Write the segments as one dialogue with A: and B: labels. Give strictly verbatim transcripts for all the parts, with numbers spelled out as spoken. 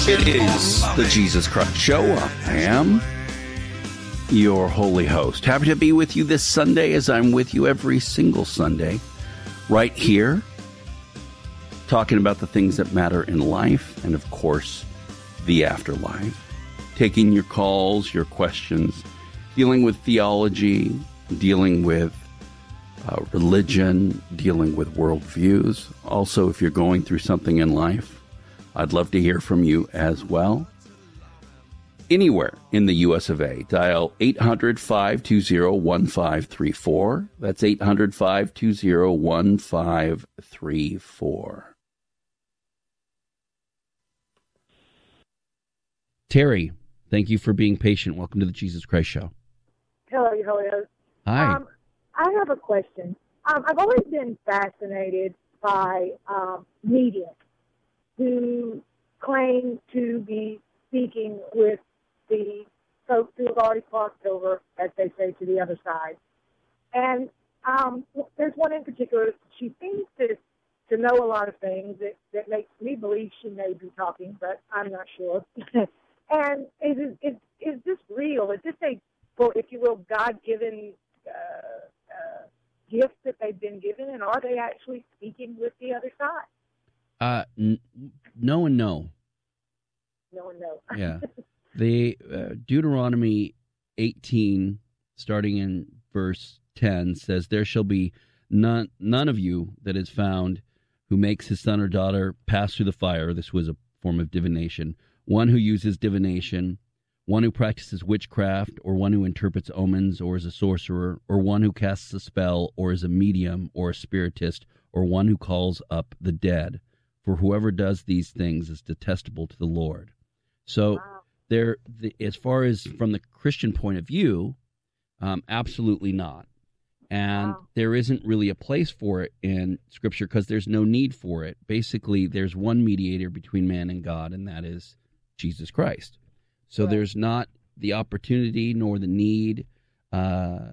A: It is the Jesus Christ Show. I am your holy host. Happy to be with you this Sunday, as I'm with you every single Sunday, right here, talking about the things that matter in life and, of course, the afterlife. Taking your calls, your questions, dealing with theology, dealing with uh, religion, dealing with worldviews. Also, if you're going through something in life, I'd love to hear from you as well. Anywhere in the U S of A, dial eight hundred, five two zero, one five three four. That's eight hundred, five two zero, one five three four. Terry, thank you for being patient. Welcome to the Jesus Christ Show.
B: Hello, your holy host.
A: Hi.
B: Um, I have a question. Um, I've always been fascinated by um, mediums who claim to be speaking with the folks who have already crossed over, as they say, to the other side. And um, there's one in particular. She seems to to know a lot of things that, that makes me believe she may be talking, but I'm not sure. And is, is, is this real? Is this a, well, if you will, God-given uh, uh, gift that they've been given, and are they actually speaking with the other side?
A: Uh, n- no and no.
B: No and no.
A: Yeah. The uh, Deuteronomy eighteen, starting in verse ten, says, "There shall be none, none of you that is found who makes his son or daughter pass through the fire." This was a form of divination. "One who uses divination, one who practices witchcraft, or one who interprets omens, or is a sorcerer, or one who casts a spell, or is a medium, or a spiritist, or one who calls up the dead. For whoever does these things is detestable to the Lord." So,
B: Wow.
A: there, the, as far as from the Christian point of view, um, absolutely not. And
B: Wow.
A: there isn't really a place for it in Scripture because there's no need for it. Basically, there's one mediator between man and God, and that is Jesus Christ. So
B: Right.
A: there's not the opportunity nor the need uh,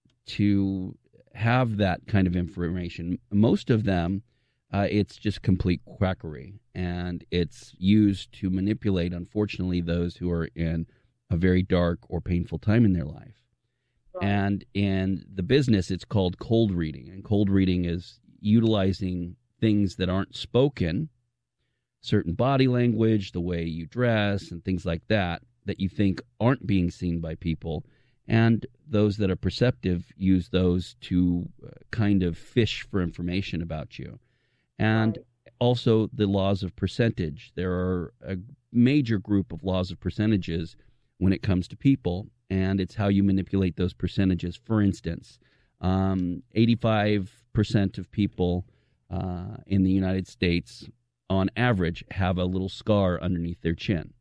A: to have that kind of information. Most of them, uh, it's just complete quackery, and it's used to manipulate, unfortunately, those who are in a very dark or painful time in their life.
B: Right.
A: And in the business, it's called cold reading, and cold reading is utilizing things that aren't spoken, certain body language, the way you dress, and things like that, that you think aren't being seen by people. And those that are perceptive use those to uh, kind of fish for information about you. And
B: Right.
A: also the laws of percentage. There are a major group of laws of percentages when it comes to people, and it's how you manipulate those percentages. For instance, um, eighty-five percent of people uh, in the United States on average, have a little scar underneath their chin.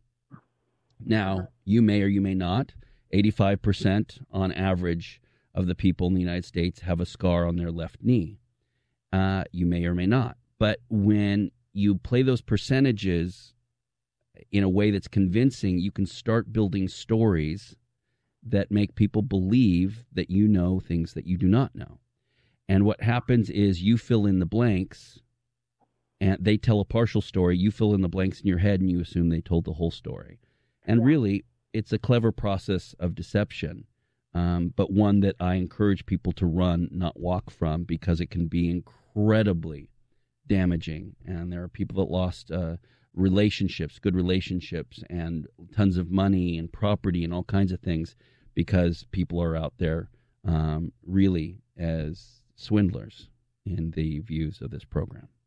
A: Now, you may or you may not. eighty-five percent on average of the people in the United States have a scar on their left knee. Uh, you may or may not. But when you play those percentages in a way that's convincing, you can start building stories that make people believe that you know things that you do not know. And what happens is you fill in the blanks, and they tell a partial story. You fill in the blanks in your head, and you assume they told the whole story. And
B: Yeah.
A: really, it's a clever process of deception, um, but one that I encourage people to run, not walk from, because it can be incredibly damaging. And there are people that lost uh, relationships, good relationships, and tons of money and property and all kinds of things because people are out there um, really as swindlers in the views of this program.